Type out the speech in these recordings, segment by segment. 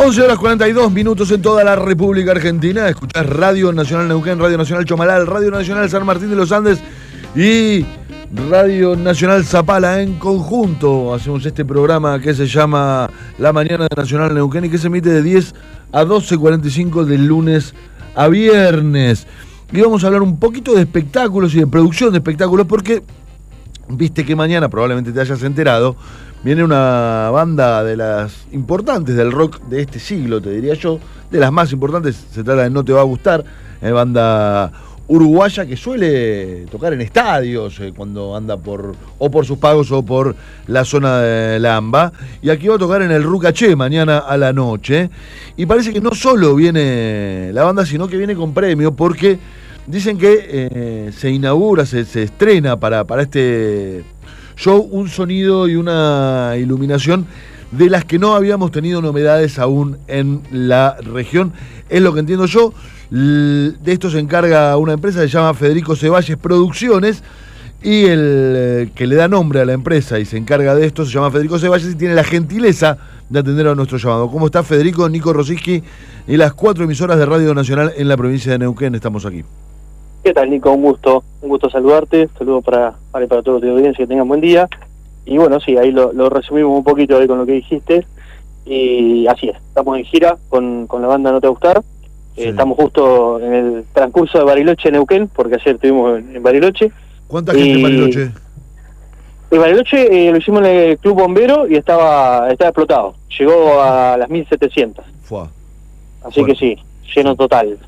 11:42 en toda la República Argentina. Escuchás Radio Nacional Neuquén, Radio Nacional Chomalal, Radio Nacional San Martín de los Andes y Radio Nacional Zapala. En conjunto hacemos este programa que se llama La Mañana de Nacional Neuquén y que se emite de 10 a 12:45 de lunes a viernes. Y vamos a hablar un poquito de espectáculos y de producción de espectáculos porque viste que mañana, probablemente te hayas enterado, viene una banda de las importantes del rock de este siglo, te diría yo, de las más importantes. Se trata de No Te Va a Gustar, banda uruguaya que suele tocar en estadios cuando anda por sus pagos o por la zona de la AMBA. Y aquí va a tocar en el Rucaché mañana a la noche. Y parece que no solo viene la banda, sino que viene con premio, porque dicen que se inaugura, se estrena para este show un sonido y una iluminación de las que no habíamos tenido novedades aún en la región. Es lo que entiendo yo. De esto se encarga una empresa que se llama Federico Ceballos Producciones, y el que le da nombre a la empresa y se encarga de esto se llama Federico Ceballos y tiene la gentileza de atender a nuestro llamado. ¿Cómo está, Federico? Nico Rosiski y las 4 emisoras de Radio Nacional en la provincia de Neuquén. Estamos aquí. ¿Qué tal, Nico? Un gusto saludarte. Saludos para todos los de audiencia, que tengan buen día. Y bueno, sí, ahí lo resumimos un poquito ahí con lo que dijiste. Y así es, estamos en gira con la banda No Te Va a Gustar. Sí. Estamos justo en el transcurso de Bariloche, Neuquén, porque ayer estuvimos en Bariloche. ¿Cuánta gente en Bariloche? En Bariloche lo hicimos en el Club Bombero y estaba explotado. Llegó a las 1700. Fua. Así que sí, lleno total.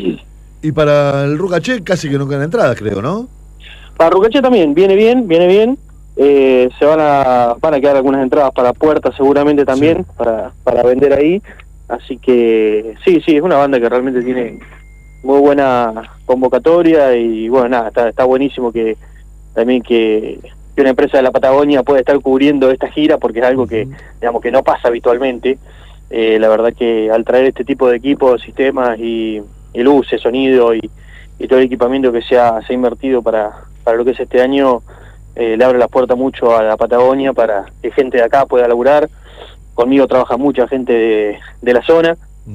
Y para el Rucaché casi que no quedan entradas, creo, ¿no? Para Rucaché también, viene bien. Se van a quedar algunas entradas para Puerta seguramente también, sí, para vender ahí. Así que sí, es una banda que realmente tiene muy buena convocatoria y bueno, nada, está buenísimo que también que una empresa de la Patagonia pueda estar cubriendo esta gira, porque es algo que, digamos, que no pasa habitualmente. La verdad que al traer este tipo de equipos, sistemas y luces, sonido y todo el equipamiento que se ha invertido para lo que es este año, le abre las puertas mucho a la Patagonia para que gente de acá pueda laburar. Conmigo trabaja mucha gente de la zona,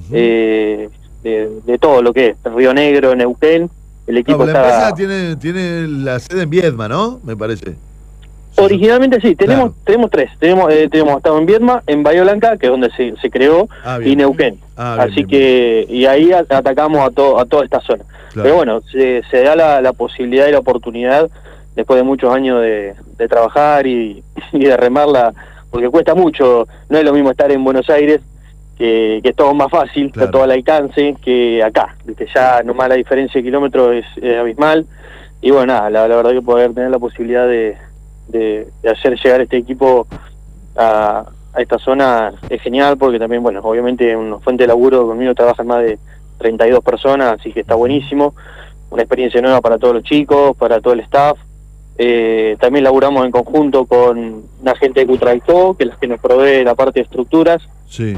de todo lo que es Río Negro, Neuquén. El equipo la empresa tiene la sede en Viedma, ¿no? Me parece. Originalmente sí, tenemos tres. Tenemos estado en Viedma, en Bahía Blanca, que es donde se creó, y Neuquén. Así que y ahí atacamos a toda esta zona. Claro. Pero bueno, se da la posibilidad y la oportunidad, después de muchos años de trabajar y de remarla, porque cuesta mucho. No es lo mismo estar en Buenos Aires, que es todo más fácil, claro, está todo al alcance, que acá, que ya nomás la diferencia de kilómetros es abismal. Y bueno, nada, la verdad que poder tener la posibilidad de hacer llegar este equipo a esta zona es genial, porque también, bueno, obviamente una fuente de laburo. Conmigo trabajan más de 32 personas, así que está buenísimo. Una experiencia nueva para todos los chicos, para todo el staff. También laburamos en conjunto con una gente de Cutralcó, que es la que nos provee la parte de estructuras. Sí.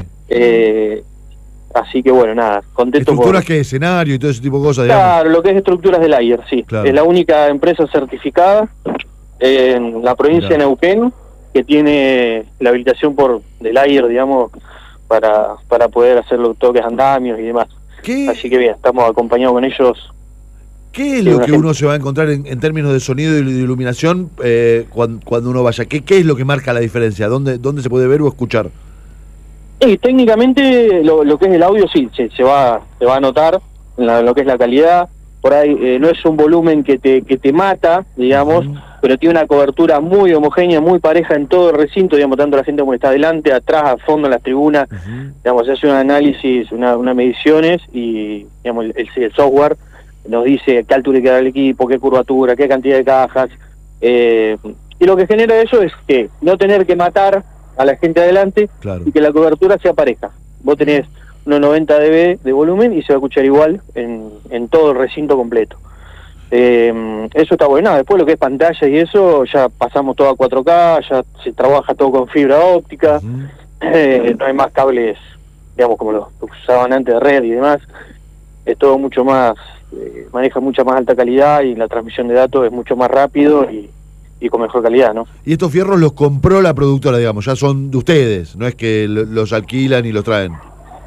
Así que bueno, nada, contento. ¿Estructuras que escenario y todo ese tipo de cosas, digamos? Claro, lo que es estructuras del aire, sí. Claro. Es la única empresa certificada en la provincia de Neuquén que tiene la habilitación del aire, digamos, para poder hacer los toques, andamios y demás. Así que bien, estamos acompañados con ellos. ¿Qué es lo que uno se va a encontrar en términos de sonido y de iluminación cuando uno vaya? ¿Qué es lo que marca la diferencia? ¿Dónde se puede ver o escuchar? Técnicamente lo que es el audio sí, se va a notar en lo que es la calidad. Por ahí no es un volumen que te mata, digamos, pero tiene una cobertura muy homogénea, muy pareja en todo el recinto, digamos, tanto la gente como está adelante, atrás, a fondo, en las tribunas. Digamos, se hace un análisis, unas mediciones y, digamos, el software nos dice qué altura hay que dar al equipo, qué curvatura, qué cantidad de cajas. Y lo que genera eso es que no tener que matar a la gente adelante, claro, y que la cobertura sea pareja. Vos tenés unos 90 dB de volumen y se va a escuchar igual en todo el recinto completo. Eso está bueno. Después lo que es pantalla y eso, ya pasamos todo a 4K, ya se trabaja todo con fibra óptica, no hay más cables, digamos, como los que usaban antes de red y demás. Es todo mucho más, maneja mucha más alta calidad y la transmisión de datos es mucho más rápido y con mejor calidad, ¿no? Y estos fierros los compró la productora, digamos, ya son de ustedes, no es que los alquilan y los traen.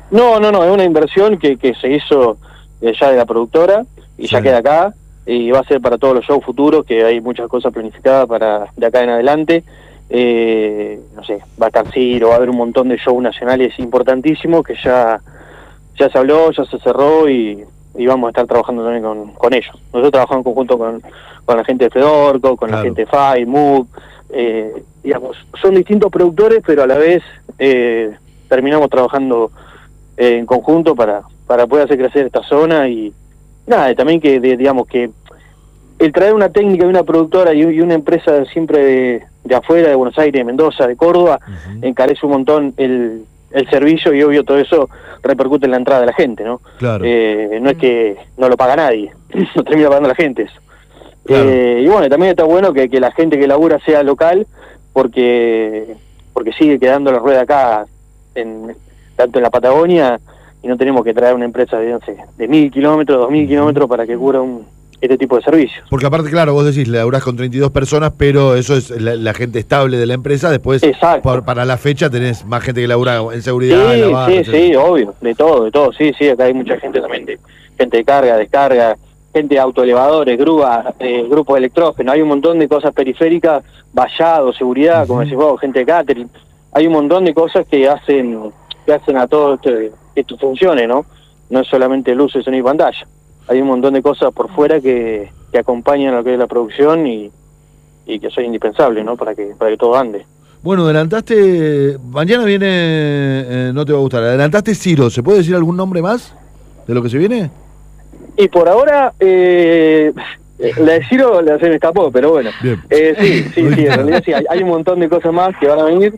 No, es una inversión que se hizo ya de la productora y ya queda acá, y va a ser para todos los shows futuros, que hay muchas cosas planificadas para de acá en adelante. No sé, va a estar Ciro, va a haber un montón de shows nacionales importantísimos que ya se habló, ya se cerró, y vamos a estar trabajando también con ellos. Nosotros trabajamos en conjunto con la gente de Fedorco, con la gente de FAI, MUG, digamos, son distintos productores, pero a la vez terminamos trabajando en conjunto para poder hacer crecer esta zona. Y nada, también que digamos que el traer una técnica de una productora y una empresa siempre de afuera, de Buenos Aires, de Mendoza, de Córdoba, encarece un montón el servicio, y obvio todo eso repercute en la entrada de la gente, ¿no? Claro. No es que no lo paga nadie, lo termina pagando la gente eso. Claro. Y bueno, también está bueno que la gente que labura sea local, porque sigue quedando la rueda acá, tanto en la Patagonia, y no tenemos que traer una empresa de 1.000 kilómetros, 2.000 kilómetros para que cubra este tipo de servicios. Porque aparte, claro, vos decís, laburás con 32 personas, pero eso es la gente estable de la empresa. Después, para la fecha, tenés más gente que labura en seguridad, en la barra, sí, obvio, de todo, sí, acá hay mucha gente también, gente de carga, descarga, gente de autoelevadores, grúas, grupos de electrógeno, hay un montón de cosas periféricas, vallado, seguridad, como decís vos, gente de catering, hay un montón de cosas que hacen a todo que esto funcione, ¿no? No es solamente luces, sonido y pantalla. Hay un montón de cosas por fuera que acompañan a lo que es la producción y que son indispensables, ¿no? Para que todo ande. Bueno, adelantaste, mañana viene, no te va a gustar, adelantaste Ciro, ¿se puede decir algún nombre más de lo que se viene? Y por ahora, la de Ciro se me escapó, pero bueno. Sí, en realidad sí, hay un montón de cosas más que van a venir,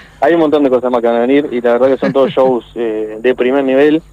y la verdad que son todos shows de primer nivel,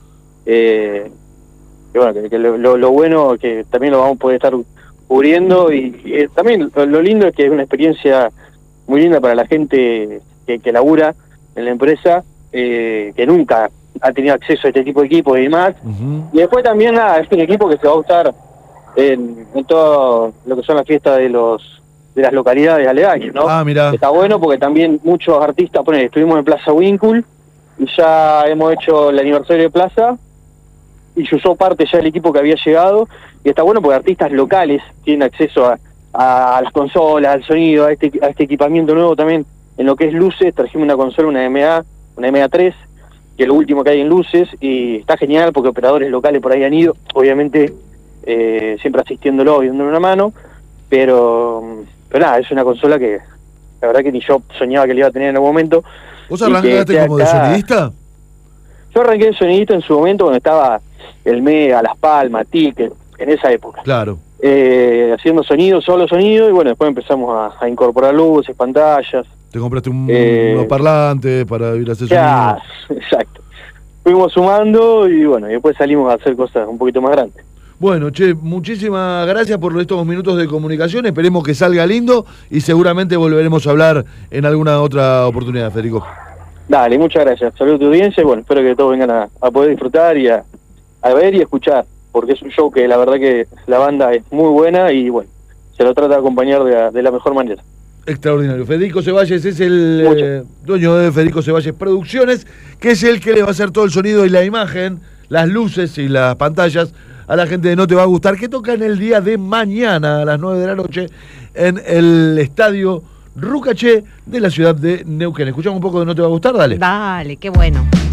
que bueno, que lo bueno que también lo vamos a poder estar cubriendo, y también lo lindo es que es una experiencia muy linda para la gente que labura en la empresa, que nunca ha tenido acceso a este tipo de equipos y demás. Y después también es un equipo que se va a usar en todo lo que son las fiestas de las localidades aledañas, ¿no? Mirá. Está bueno porque también muchos artistas, estuvimos en Plaza Winkle y ya hemos hecho el aniversario de Plaza, y se usó parte ya del equipo que había llegado, y está bueno porque artistas locales tienen acceso a las consolas, al sonido, a este equipamiento nuevo también. En lo que es luces, trajimos una consola, una MA3, que es lo último que hay en luces, y está genial porque operadores locales por ahí han ido, obviamente siempre asistiéndolo y dándole una mano, pero nada, es una consola que la verdad que ni yo soñaba que le iba a tener en algún momento. ¿Vos arrancaste como de sonidista? Yo arranqué de sonidista en su momento cuando estaba el Mega, Las Palmas, Ticket, en esa época. Claro. Haciendo sonido, solo sonido, y bueno, después empezamos a incorporar luces, pantallas. Te compraste unos parlantes para ir a hacer sonido. Exacto. Fuimos sumando y bueno, y después salimos a hacer cosas un poquito más grandes. Bueno, che, muchísimas gracias por estos minutos de comunicación. Esperemos que salga lindo y seguramente volveremos a hablar en alguna otra oportunidad, Federico. Dale, muchas gracias. Saludos a tu audiencia y bueno, espero que todos vengan a poder disfrutar y a ver y escuchar, porque es un show que la verdad que la banda es muy buena y bueno, se lo trata de acompañar de la mejor manera. Extraordinario. Federico Ceballos es el dueño de Federico Ceballos Producciones, que es el que le va a hacer todo el sonido y la imagen, las luces y las pantallas a la gente de No Te Va a Gustar, que tocan el día de mañana a las 9 de la noche en el estadio Rucaché de la ciudad de Neuquén. Escuchamos un poco de No Te Va a Gustar, dale. Dale, qué bueno.